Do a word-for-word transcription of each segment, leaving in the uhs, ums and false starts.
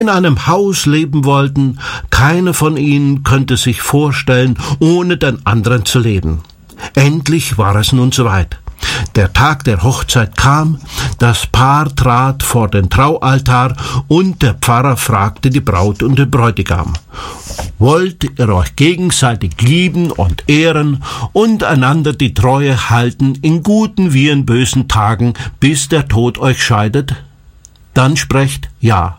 in einem Haus leben wollten, keiner von ihnen könnte sich vorstellen, ohne den anderen zu leben. Endlich war es nun soweit. Der Tag der Hochzeit kam, das Paar trat vor den Traualtar und der Pfarrer fragte die Braut und den Bräutigam: Wollt ihr euch gegenseitig lieben und ehren und einander die Treue halten in guten wie in bösen Tagen, bis der Tod euch scheidet? Dann sprecht ja.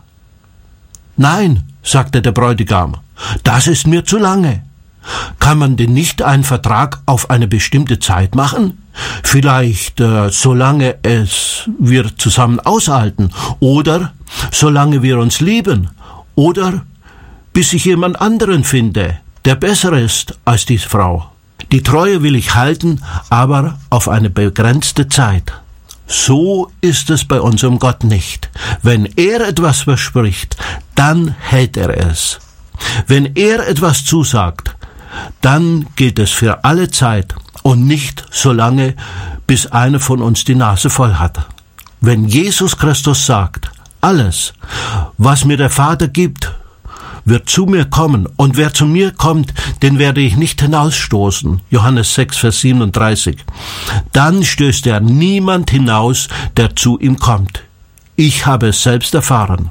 Nein, sagte der Bräutigam, das ist mir zu lange. Kann man denn nicht einen Vertrag auf eine bestimmte Zeit machen? Vielleicht äh, solange es wir zusammen aushalten, oder solange wir uns lieben, oder bis ich jemand anderen finde, der besser ist als diese Frau. Die Treue will ich halten, aber auf eine begrenzte Zeit. So ist es bei unserem Gott nicht. Wenn er etwas verspricht, dann hält er es. Wenn er etwas zusagt, dann gilt es für alle Zeit und nicht so lange, bis einer von uns die Nase voll hat. Wenn Jesus Christus sagt, alles, was mir der Vater gibt, wird zu mir kommen, und wer zu mir kommt, den werde ich nicht hinausstoßen. Johannes sechs, Vers siebenunddreißig. Dann stößt er niemand hinaus, der zu ihm kommt. Ich habe es selbst erfahren.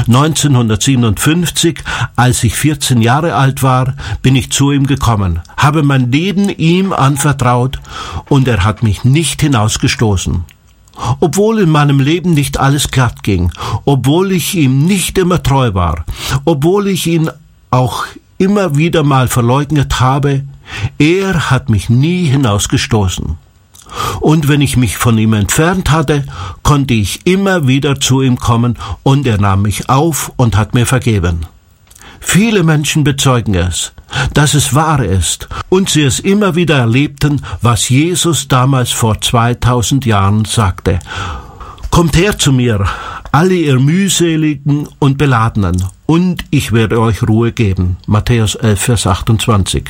neunzehnhundertsiebenundfünfzig, als ich vierzehn Jahre alt war, bin ich zu ihm gekommen, habe mein Leben ihm anvertraut, und er hat mich nicht hinausgestoßen. Obwohl in meinem Leben nicht alles glatt ging, obwohl ich ihm nicht immer treu war, obwohl ich ihn auch immer wieder mal verleugnet habe, er hat mich nie hinausgestoßen. Und wenn ich mich von ihm entfernt hatte, konnte ich immer wieder zu ihm kommen, und er nahm mich auf und hat mir vergeben. Viele Menschen bezeugen es, dass es wahr ist, und sie es immer wieder erlebten, was Jesus damals vor zweitausend Jahren sagte. Kommt her zu mir, alle ihr mühseligen und Beladenen, und ich werde euch Ruhe geben. Matthäus elf, Vers achtundzwanzig.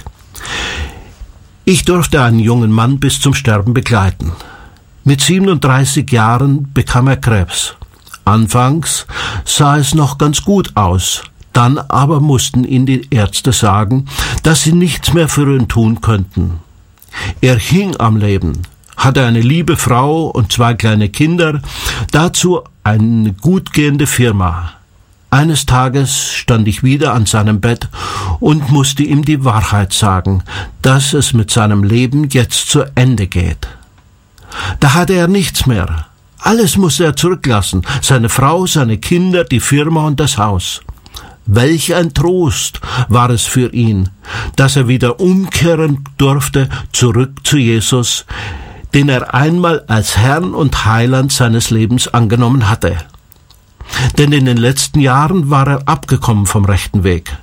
Ich durfte einen jungen Mann bis zum Sterben begleiten. Mit siebenunddreißig Jahren bekam er Krebs. Anfangs sah es noch ganz gut aus. Dann aber mussten ihm die Ärzte sagen, dass sie nichts mehr für ihn tun könnten. Er hing am Leben, hatte eine liebe Frau und zwei kleine Kinder, dazu eine gut gehende Firma. Eines Tages stand ich wieder an seinem Bett und musste ihm die Wahrheit sagen, dass es mit seinem Leben jetzt zu Ende geht. Da hatte er nichts mehr. Alles musste er zurücklassen, seine Frau, seine Kinder, die Firma und das Haus. Welch ein Trost war es für ihn, dass er wieder umkehren durfte zurück zu Jesus, den er einmal als Herrn und Heiland seines Lebens angenommen hatte. Denn in den letzten Jahren war er abgekommen vom rechten Weg.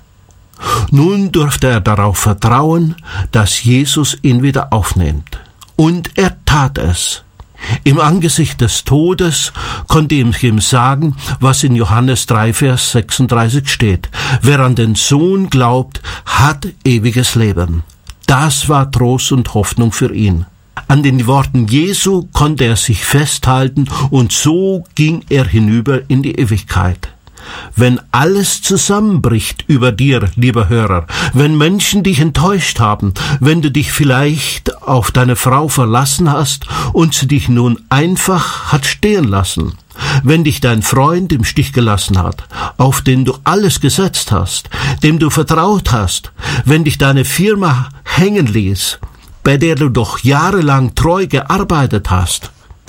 Nun durfte er darauf vertrauen, dass Jesus ihn wieder aufnimmt. Und er tat es. Im Angesicht des Todes konnte ich ihm sagen, was in Johannes drei, Vers sechsunddreißig steht. Wer an den Sohn glaubt, hat ewiges Leben. Das war Trost und Hoffnung für ihn. An den Worten Jesu konnte er sich festhalten, und so ging er hinüber in die Ewigkeit. Wenn alles zusammenbricht über dir, lieber Hörer, wenn Menschen dich enttäuscht haben, wenn du dich vielleicht auf deine Frau verlassen hast und sie dich nun einfach hat stehen lassen, wenn dich dein Freund im Stich gelassen hat, auf den du alles gesetzt hast, dem du vertraut hast, wenn dich deine Firma hängen ließ, bei der du doch jahrelang treu gearbeitet hast.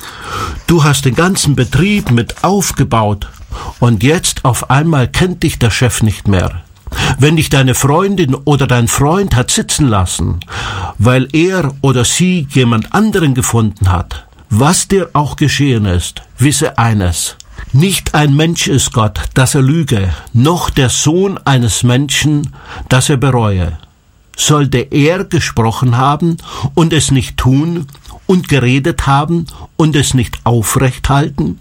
Du hast den ganzen Betrieb mit aufgebaut, und jetzt auf einmal kennt dich der Chef nicht mehr. Wenn dich deine Freundin oder dein Freund hat sitzen lassen, weil er oder sie jemand anderen gefunden hat, was dir auch geschehen ist, wisse eines: Nicht ein Mensch ist Gott, dass er lüge, noch der Sohn eines Menschen, dass er bereue. Sollte er gesprochen haben und es nicht tun und geredet haben und es nicht aufrecht halten?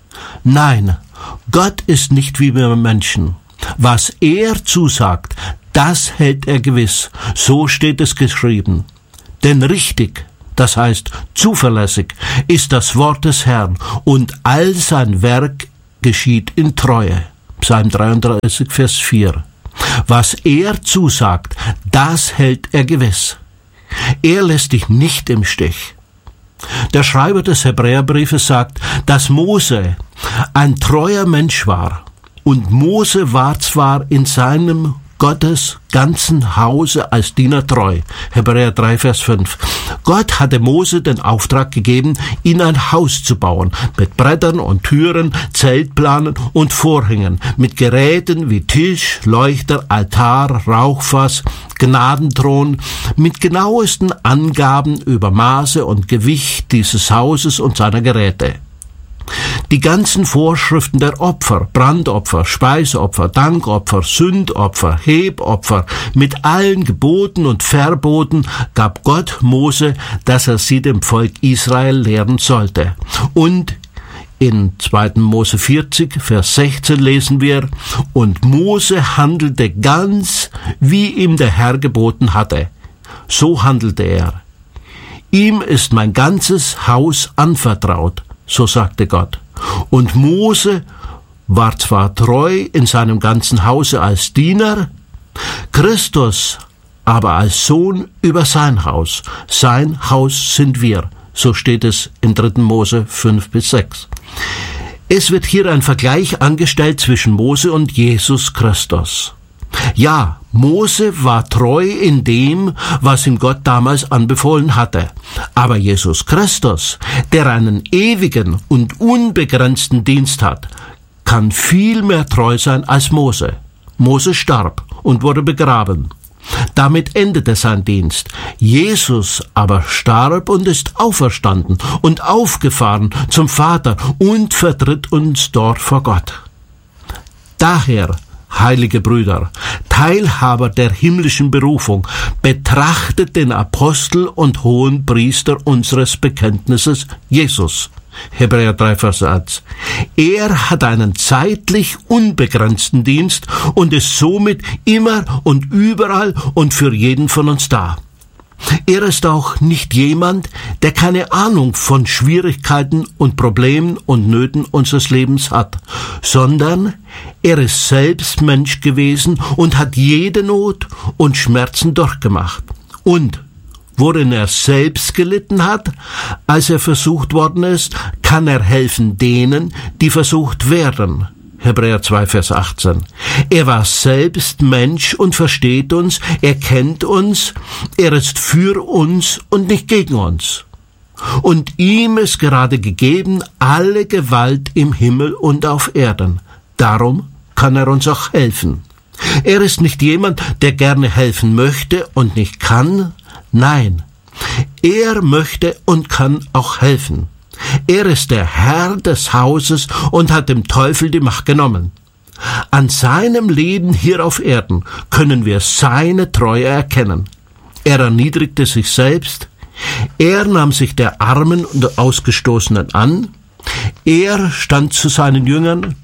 Nein, Gott ist nicht wie wir Menschen. Was er zusagt, das hält er gewiss. So steht es geschrieben. Denn richtig, das heißt zuverlässig, ist das Wort des Herrn, und all sein Werk geschieht in Treue. Psalm dreiunddreißig, Vers vier. Was er zusagt, das hält er gewiss. Er lässt dich nicht im Stich. Der Schreiber des Hebräerbriefes sagt, dass Mose ein treuer Mensch war. Und Mose war zwar in seinem Gottes ganzen Hause als Diener treu. Hebräer drei, Vers fünf. Gott hatte Mose den Auftrag gegeben, ihm ein Haus zu bauen, mit Brettern und Türen, Zeltplanen und Vorhängen, mit Geräten wie Tisch, Leuchter, Altar, Rauchfass, Gnadenthron, mit genauesten Angaben über Maße und Gewicht dieses Hauses und seiner Geräte. Die ganzen Vorschriften der Opfer, Brandopfer, Speisopfer, Dankopfer, Sündopfer, Hebopfer, mit allen Geboten und Verboten gab Gott Mose, dass er sie dem Volk Israel lehren sollte. Und in zweiten Mose vierzig, Vers sechzehn lesen wir, und Mose handelte ganz, wie ihm der Herr geboten hatte. So handelte er. Ihm ist mein ganzes Haus anvertraut. So sagte Gott. Und Mose war zwar treu in seinem ganzen Hause als Diener, Christus aber als Sohn über sein Haus. Sein Haus sind wir. So steht es in dritten Mose fünf bis sechs. Es wird hier ein Vergleich angestellt zwischen Mose und Jesus Christus. Ja, Mose war treu in dem, was ihm Gott damals anbefohlen hatte. Aber Jesus Christus, der einen ewigen und unbegrenzten Dienst hat, kann viel mehr treu sein als Mose. Mose starb und wurde begraben. Damit endete sein Dienst. Jesus aber starb und ist auferstanden und aufgefahren zum Vater und vertritt uns dort vor Gott. Daher, heilige Brüder, Teilhaber der himmlischen Berufung, betrachtet den Apostel und Hohenpriester unseres Bekenntnisses, Jesus. Hebräer drei, Vers eins. Er hat einen zeitlich unbegrenzten Dienst und ist somit immer und überall und für jeden von uns da. Er ist auch nicht jemand, der keine Ahnung von Schwierigkeiten und Problemen und Nöten unseres Lebens hat, sondern er ist selbst Mensch gewesen und hat jede Not und Schmerzen durchgemacht. Und worin er selbst gelitten hat, als er versucht worden ist, kann er helfen denen, die versucht werden. Hebräer zwei, Vers achtzehn. Er war selbst Mensch und versteht uns, er kennt uns, er ist für uns und nicht gegen uns. Und ihm ist gerade gegeben alle Gewalt im Himmel und auf Erden. Darum kann er uns auch helfen. Er ist nicht jemand, der gerne helfen möchte und nicht kann. Nein, er möchte und kann auch helfen. Er ist der Herr des Hauses und hat dem Teufel die Macht genommen. An seinem Leben hier auf Erden können wir seine Treue erkennen. Er erniedrigte sich selbst, er nahm sich der Armen und Ausgestoßenen an, er stand zu seinen Jüngern,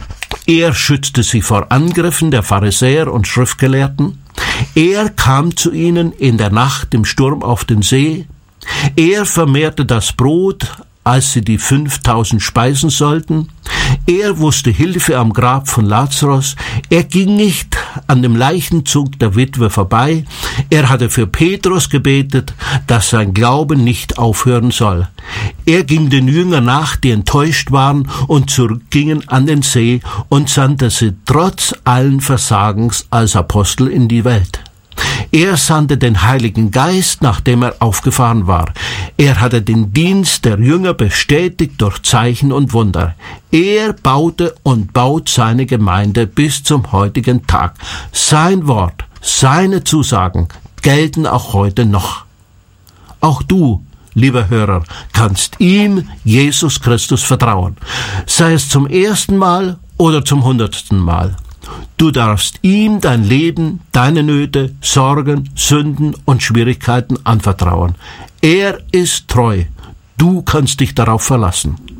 er schützte sie vor Angriffen der Pharisäer und Schriftgelehrten, er kam zu ihnen in der Nacht im Sturm auf den See, er vermehrte das Brot, als sie die fünftausend speisen sollten. Er wusste Hilfe am Grab von Lazarus. Er ging nicht an dem Leichenzug der Witwe vorbei. Er hatte für Petrus gebetet, dass sein Glaube nicht aufhören soll. Er ging den Jüngern nach, die enttäuscht waren und zurückgingen an den See und sandte sie trotz allen Versagens als Apostel in die Welt. Er sandte den Heiligen Geist, nachdem er aufgefahren war. Er hatte den Dienst der Jünger bestätigt durch Zeichen und Wunder. Er baute und baut seine Gemeinde bis zum heutigen Tag. Sein Wort, seine Zusagen gelten auch heute noch. Auch du, lieber Hörer, kannst ihm, Jesus Christus, vertrauen. Sei es zum ersten Mal oder zum hundertsten Mal. Du darfst ihm dein Leben, deine Nöte, Sorgen, Sünden und Schwierigkeiten anvertrauen. Er ist treu. Du kannst dich darauf verlassen.